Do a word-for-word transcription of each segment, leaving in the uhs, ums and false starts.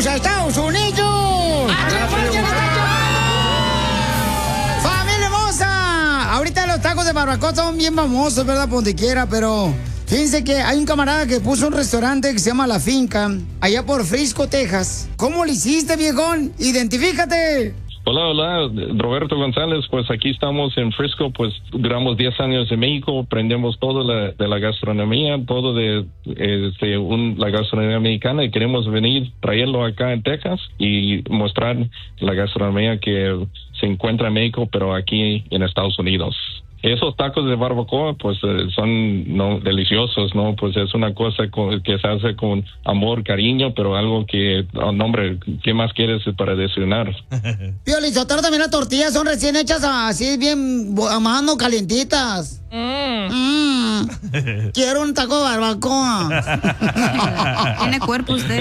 a Estados Unidos! ¡Familia hermosa! Ahorita los tacos de barbacoa son bien famosos, ¿verdad? Por donde quiera, pero fíjense que hay un camarada que puso un restaurante que se llama La Finca, allá por Frisco, Texas. ¿Cómo lo hiciste, viejón? ¡Identifícate! Hola, hola, Roberto González, pues aquí estamos en Frisco, pues duramos diez años en México, aprendemos todo la, de la gastronomía, todo de este, un, la gastronomía mexicana y queremos venir, traerlo acá en Texas y mostrar la gastronomía que se encuentra en México, pero aquí en Estados Unidos. Esos tacos de barbacoa, pues, eh, son no deliciosos, ¿no? Pues es una cosa con, que se hace con amor, cariño, pero algo que, oh, no, hombre, ¿qué más quieres para desayunar? Piolín Sotelo, también las tortillas son recién hechas así, bien a mano, calientitas. Mm. Mm. Quiero un taco de barbacoa. Tiene cuerpo usted.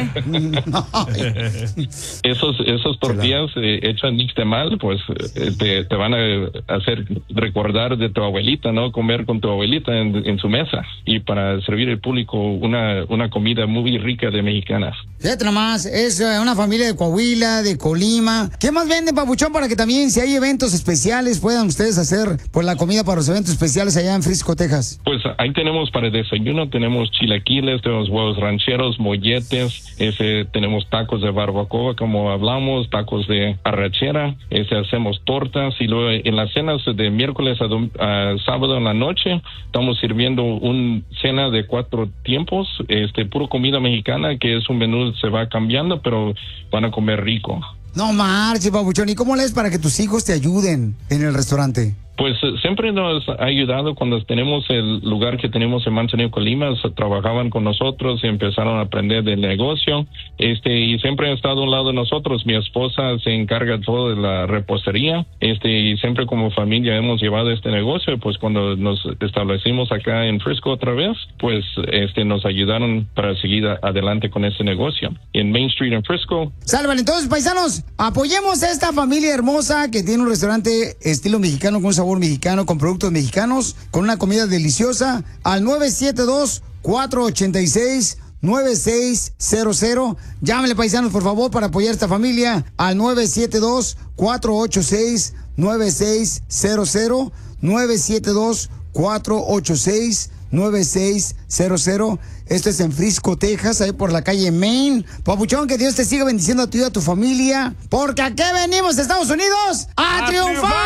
Esos, esos tortillas eh, hechas nixtamal, pues, eh, te, te van a hacer recordar de tu abuelita, ¿no? Comer con tu abuelita en, en su mesa y para servir al público una, una comida muy rica de mexicanas. Fíjate nomás, es eh, una familia de Coahuila, de Colima. ¿Qué más venden, papuchón, para que también, si hay eventos especiales, puedan ustedes hacer pues la comida para los eventos especiales allá en Frisco, Texas? Pues ahí tenemos para desayuno, tenemos chilaquiles, tenemos huevos rancheros, molletes, ese, tenemos tacos de barbacoa, como hablamos, tacos de arrachera, ese, hacemos tortas y luego en las cenas de miércoles a, dom- a sábado en la noche estamos sirviendo un cena de cuatro tiempos, este, puro comida mexicana, que es un menú, se va cambiando, pero van a comer rico. No marches, papuchón. ¿Y cómo lees para que tus hijos te ayuden en el restaurante? Pues eh, siempre nos ha ayudado cuando tenemos el lugar que tenemos en Manzanillo, Colima, se trabajaban con nosotros y empezaron a aprender del negocio, este, y siempre han estado a un lado de nosotros. Mi esposa se encarga todo de la repostería, este, y siempre como familia hemos llevado este negocio. Pues cuando nos establecimos acá en Frisco otra vez, pues este, nos ayudaron para seguir a- adelante con este negocio. En Main Street en Frisco. Salvan, entonces, paisanos, apoyemos a esta familia hermosa que tiene un restaurante estilo mexicano con un sabor mexicano, con productos mexicanos, con una comida deliciosa, al nueve siete dos, cuatro ocho seis, nueve seis cero cero. Llámenle, paisanos, por favor, para apoyar a esta familia al nueve siete dos, cuatro ocho seis, nueve seis cero cero, nueve siete dos, cuatro ocho seis, nueve seis cero cero. Esto es en Frisco, Texas, ahí por la calle Main. Papuchón, que Dios te siga bendiciendo a ti y a tu familia, porque aquí venimos, Estados Unidos, a, ¡A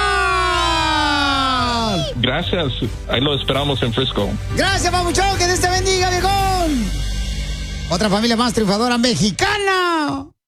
triunfar! Gracias, ahí lo esperamos en Frisco. Gracias, papuchón, que Dios te bendiga, viejón. Otra familia más triunfadora mexicana.